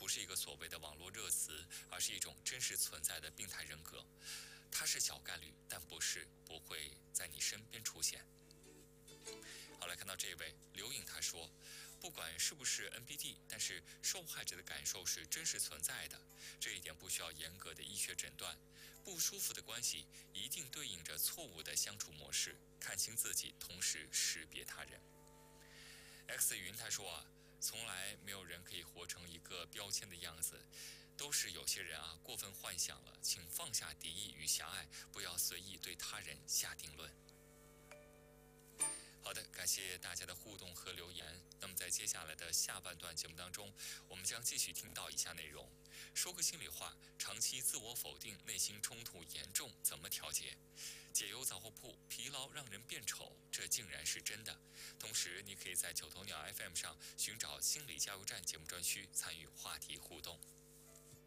不是一个所谓的网络热词，而是一种真实存在的病态人格。它是小概率，但不会在你身边出现。好，来看到这位刘颖，他说，不管是不是 NPD， 但是受害者的感受是真实存在的，这一点不需要严格的医学诊断。不舒服的关系一定对应着错误的相处模式，看清自己，同时识别他人。X 云他说啊，从来没有人可以活成一个标签的样子，都是有些人啊过分幻想了，请放下敌意与狭隘，不要随意对他人下定论。好的，感谢大家的互动和留言。那么在接下来的下半段节目当中，我们将继续听到以下内容。说个心里话，长期自我否定，内心冲突严重，怎么调节？解忧杂货铺，疲劳让人变丑，这竟然是真的。同时，你可以在九头鸟 FM 上寻找心理加油站节目专区，参与话题